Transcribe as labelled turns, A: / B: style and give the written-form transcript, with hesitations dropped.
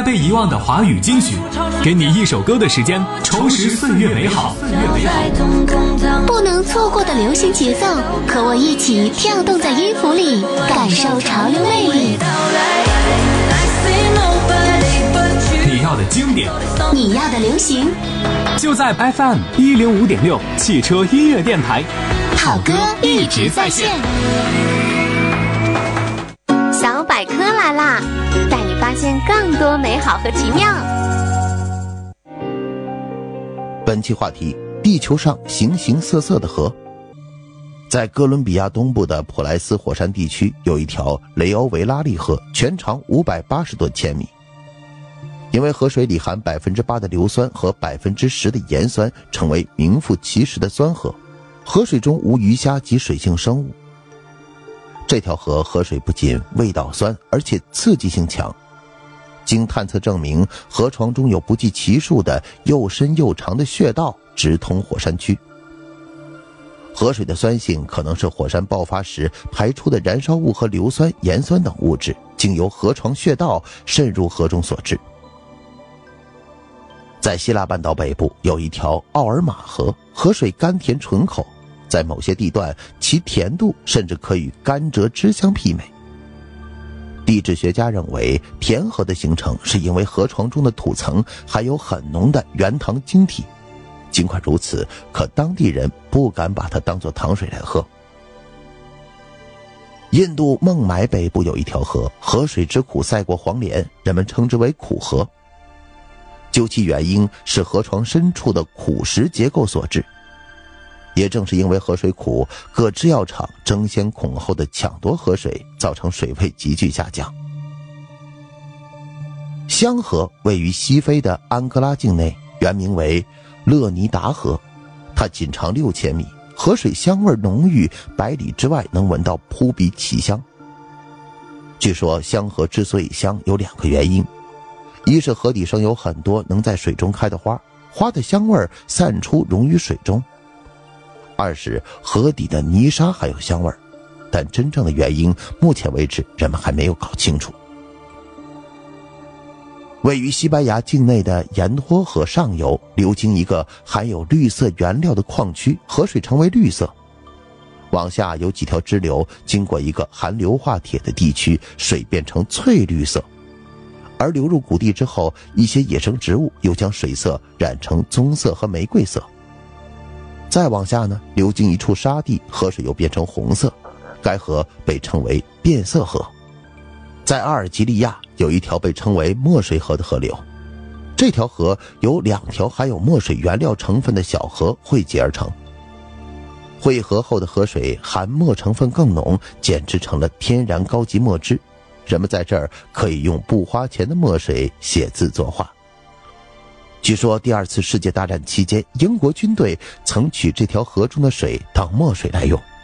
A: 被遗忘的华语金曲，给你一首歌的时间，重拾岁月美好。
B: 不能错过的流行节奏，和我一起跳动在音符里，感受潮流魅力。
A: 你要的经典，
B: 你要的流行，
A: 就在 FM105.6 汽车音乐电台，
B: 好歌一直在线。小百科来啦，带你发现更多美好和奇妙。
C: 本期话题：地球上形形色色的河。在哥伦比亚东部的普莱斯火山地区，有一条雷欧维拉利河，全长580多千米。因为河水里含 8% 的硫酸和 10% 的盐酸，成为名副其实的酸河。河水中无鱼虾及水性生物。这条河河水不仅味道酸，而且刺激性强。经探测证明，河床中有不计其数的又深又长的穴道直通火山区。河水的酸性可能是火山爆发时排出的燃烧物和硫酸、盐酸等物质经由河床穴道渗入河中所致。在希腊半岛北部有一条奥尔马河，河水甘甜醇厚，在某些地段其甜度甚至可与甘蔗汁相媲美。地质学家认为，甜河的形成是因为河床中的土层含有很浓的原糖晶体，尽管如此，可当地人不敢把它当作糖水来喝。印度孟买北部有一条河，河水之苦赛过黄连，人们称之为苦河。究其原因是河床深处的苦蚀结构所致。也正是因为河水苦，各制药厂争先恐后的抢夺河水，造成水位急剧下降。香河位于西非的安哥拉境内，原名为勒尼达河，它仅长6000米，河水香味浓郁，100里之外能闻到扑鼻奇香。据说香河之所以香有2个原因，一是河底上有很多能在水中开的花，花的香味散出溶于水中；二是河底的泥沙还有香味，但真正的原因目前为止人们还没有搞清楚。位于西班牙境内的盐托河上游流经一个含有绿色原料的矿区，河水成为绿色。往下有几条支流经过一个含硫化铁的地区，水变成翠绿色。而流入谷地之后，一些野生植物又将水色染成棕色和玫瑰色。再往下呢，流经一处沙地，河水又变成红色，该河被称为变色河。在阿尔及利亚有一条被称为墨水河的河流，这条河由2条含有墨水原料成分的小河汇集而成。汇合后的河水含墨成分更浓，简直成了天然高级墨汁。人们在这儿可以用不花钱的墨水写字作画。据说第2次世界大战期间，英国军队曾取这条河中的水当墨水来用。